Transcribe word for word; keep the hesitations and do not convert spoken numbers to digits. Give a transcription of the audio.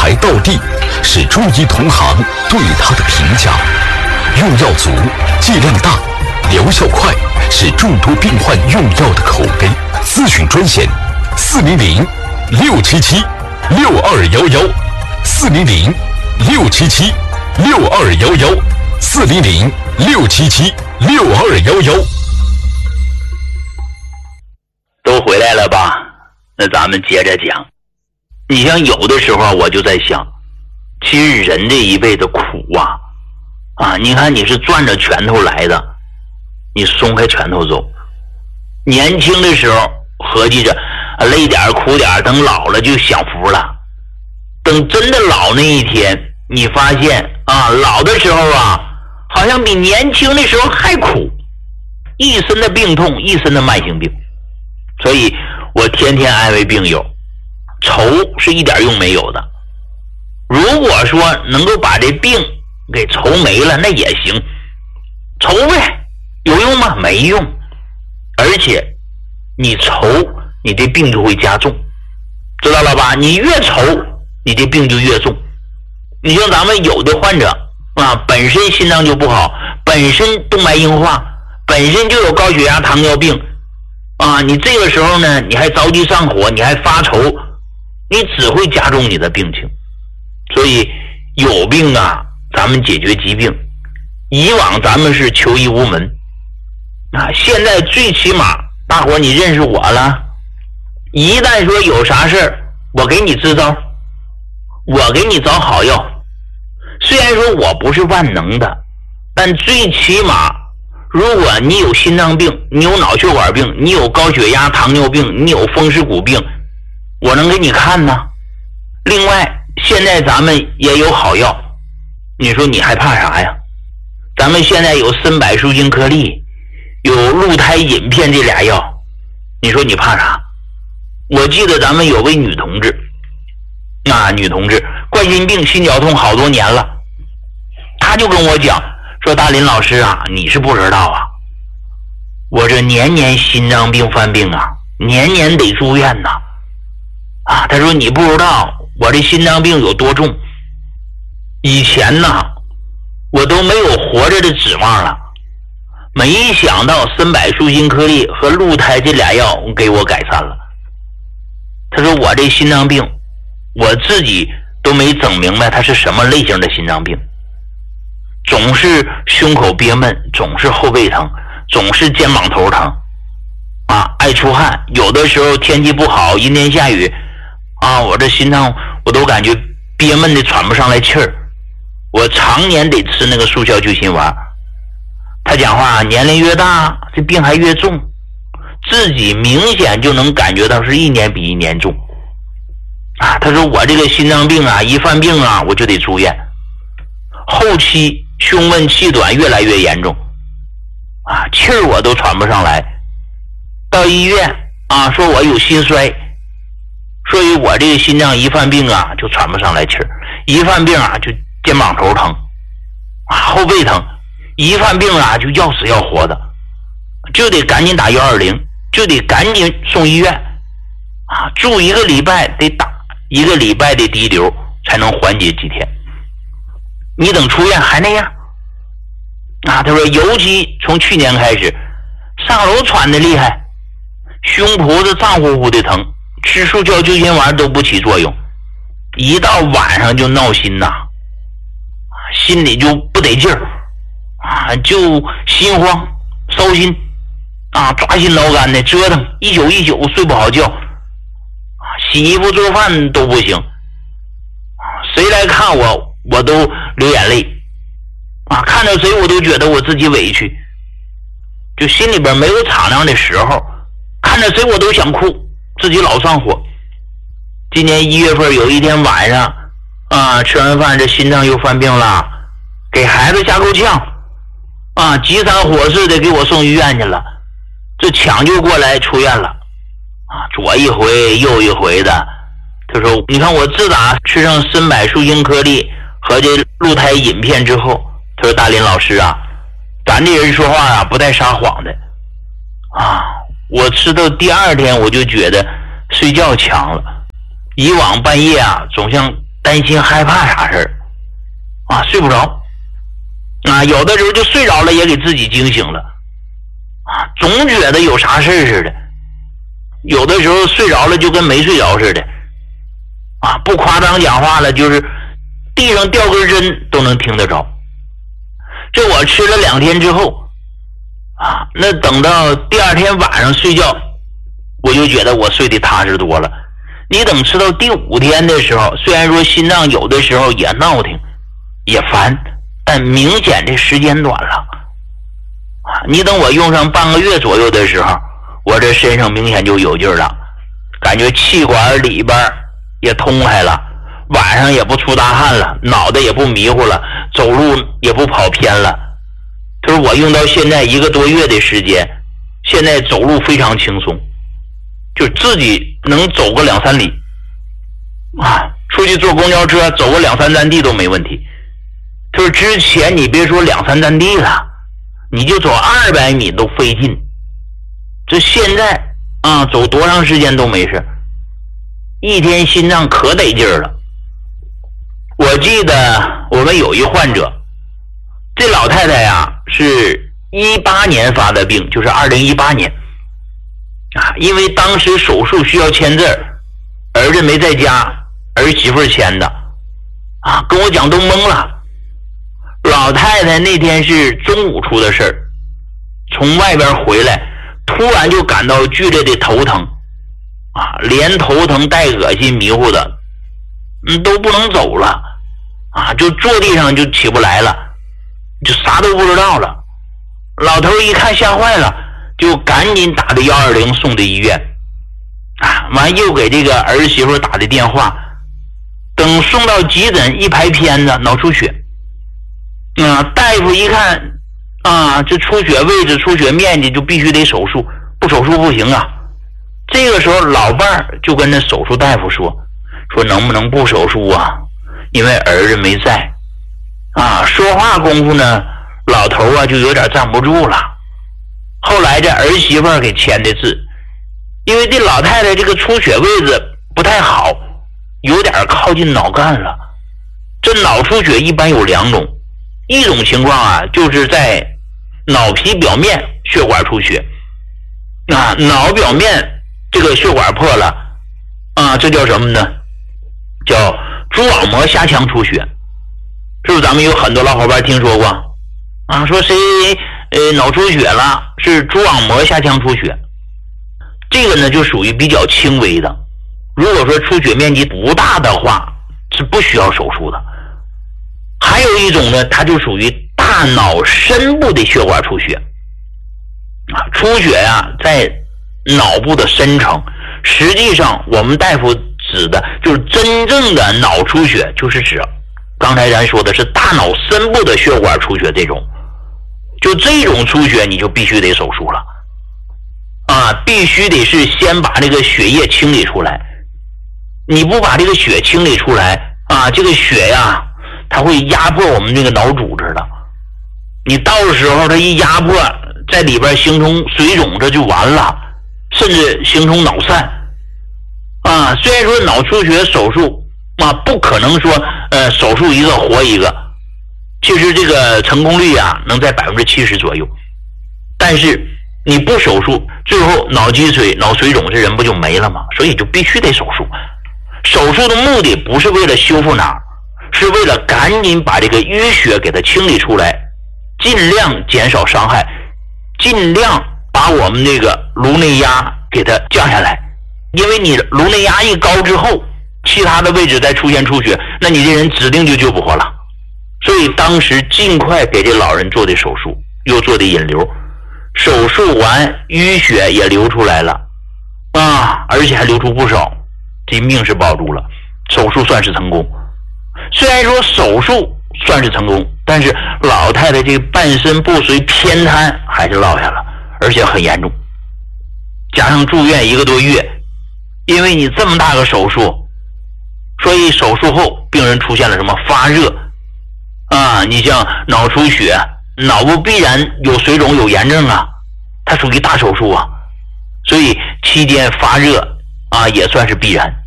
才到地，是中医同行对他的评价。用药足，剂量大，疗效快，是众多病患用药的口碑。咨询专线：四零零六七七六二幺幺，四零零六七七六二幺幺，四零零六七七六二幺幺。 都回来了吧？那咱们接着讲。你像有的时候我就在想，其实人这一辈子苦啊啊！你看你是攥着拳头来的，你松开拳头走。年轻的时候合计着啊，累点苦点，等老了就享福了。等真的老那一天，你发现啊，老的时候啊，好像比年轻的时候还苦，一身的病痛，一身的慢性病。所以我天天安慰病友，愁是一点用没有的。如果说能够把这病给愁没了，那也行，愁呗，有用吗？没用。而且你愁，你这病就会加重，知道了吧？你越愁，你这病就越重。你像咱们有的患者啊，本身心脏就不好，本身动脉硬化，本身就有高血压、糖尿病啊，你这个时候呢，你还着急上火，你还发愁，你只会加重你的病情。所以有病啊，咱们解决疾病。以往咱们是求医无门啊，现在最起码大伙你认识我了，一旦说有啥事儿，我给你支招，我给你找好药。虽然说我不是万能的，但最起码如果你有心脏病，你有脑血管病，你有高血压、糖尿病，你有风湿骨病，我能给你看呢。另外现在咱们也有好药，你说你还怕啥呀？咱们现在有参柏舒筋颗粒，有鹿胎饮片这俩药，你说你怕啥？我记得咱们有位女同志啊，女同志冠心病心绞痛好多年了，她就跟我讲说，大林老师啊，你是不知道啊，我这年年心脏病犯病啊，年年得住院呐。啊，他说你不知道我这心脏病有多重，以前呢我都没有活着的指望了，没想到参柏舒筋颗粒和鹿胎这俩药给我改善了。他说我这心脏病我自己都没整明白它是什么类型的心脏病，总是胸口憋闷，总是后背疼，总是肩膀头疼啊，爱出汗，有的时候天气不好，阴天下雨啊，我这心脏我都感觉憋闷的喘不上来气儿，我常年得吃那个速效救心丸。他讲话年龄越大这病还越重，自己明显就能感觉到是一年比一年重啊。他说我这个心脏病啊，一犯病啊我就得住院，后期胸闷气短越来越严重啊，气儿我都喘不上来，到医院啊说我有心衰，所以我这个心脏一犯病啊就喘不上来气儿，一犯病啊就肩膀头疼啊，后背疼，一犯病啊就要死要活的，就得赶紧打一二零，就得赶紧送医院啊，住一个礼拜得打一个礼拜的滴流才能缓解几天，你等出院还那样啊。他说尤其从去年开始上楼喘的厉害，胸脯子胀乎乎的疼，吃速效救心丸都不起作用，一到晚上就闹心呐，心里就不得劲儿啊，就心慌烧心啊，抓心挠肝的折腾，一宿一宿睡不好觉啊，洗衣服做饭都不行啊，谁来看我我都流眼泪啊，看到谁我都觉得我自己委屈，就心里边没有敞亮的时候，看着谁我都想哭，自己老上火。今年一月份有一天晚上啊，吃完饭这心脏又犯病了，给孩子吓够呛啊，急三火四的给我送医院去了，这抢救过来出院了啊，左一回右一回的。他说你看我自打吃上参柏舒筋颗粒和这鹿胎饮片之后，他说大林老师啊，咱这人说话啊不带撒谎的啊，我吃到第二天我就觉得睡觉强了，以往半夜啊总像带担心害怕啥事儿啊，睡不着啊，有的时候就睡着了也给自己惊醒了啊，总觉得有啥事似的，有的时候睡着了就跟没睡着似的啊，不夸张讲话了，就是地上掉根针都能听得着。这我吃了两天之后啊，那等到第二天晚上睡觉，我就觉得我睡得踏实多了。你等吃到第五天的时候，虽然说心脏有的时候也闹挺也烦，但明显这时间短了啊。你等我用上半个月左右的时候，我这身上明显就有劲儿了，感觉气管里边也通开了，晚上也不出大汗了，脑袋也不迷糊了，走路也不跑偏了。他说我用到现在一个多月的时间，现在走路非常轻松，就自己能走个两三里啊，出去坐公交车走个两三站地都没问题。他说之前你别说两三站地了，你就走二百米都费劲，这现在啊走多长时间都没事，一天心脏可得劲儿了。我记得我们有一患者，这老太太呀是一八年发的病，就是二零一八年啊，因为当时手术需要签字，儿子没在家，儿媳妇签的啊，跟我讲都懵了。老太太那天是中午出的事儿，从外边回来，突然就感到剧烈的头疼啊，连头疼带恶心迷糊的，嗯，都不能走了啊，就坐地上就起不来了，就啥都不知道了。老头一看吓坏了，就赶紧打的一二零送的医院啊，完又给这个儿媳妇打的电话，等送到急诊一拍片子，脑出血啊，大夫一看啊，这出血位置出血面积就必须得手术，不手术不行啊。这个时候老伴儿就跟那手术大夫说说能不能不手术啊，因为儿子没在啊。说话功夫呢，老头啊就有点站不住了。后来这儿媳妇给签的字，因为这老太太这个出血位置不太好，有点靠近脑干了。这脑出血一般有两种，一种情况啊就是在脑皮表面血管出血啊，脑表面这个血管破了啊，这叫什么呢？叫蛛网膜下腔出血。是不是咱们有很多老伙伴听说过啊？说谁呃脑出血了，是蛛网膜下腔出血。这个呢就属于比较轻微的，如果说出血面积不大的话，是不需要手术的。还有一种呢，它就属于大脑深部的血管出血啊，出血呀、啊、在脑部的深层，实际上我们大夫指的就是真正的脑出血，就是指刚才咱说的是大脑深部的血管出血，这种就这种出血你就必须得手术了啊，必须得是先把这个血液清理出来，你不把这个血清理出来啊，这个血呀它会压迫我们这个脑组织的，你到时候它一压迫在里边形成水肿，这就完了，甚至形成脑疝啊。虽然说脑出血手术啊不可能说呃手术一个活一个，其实这个成功率啊能在百分之七十左右，但是你不手术，最后脑积水脑水肿这人不就没了吗？所以就必须得手术。手术的目的不是为了修复哪儿，是为了赶紧把这个淤血给它清理出来，尽量减少伤害，尽量把我们这个颅内压给它降下来。因为你颅内压一高之后，其他的位置再出现出血，那你这人指定就救不活了。所以当时尽快给这老人做的手术，又做的引流，手术完淤血也流出来了啊，而且还流出不少，这命是保住了，手术算是成功。虽然说手术算是成功，但是老太太这半身不遂偏瘫还是落下了，而且很严重，加上住院一个多月。因为你这么大个手术，所以手术后病人出现了什么发热啊，你像脑出血，脑部必然有水肿有炎症啊，它属于大手术啊，所以期间发热啊也算是必然。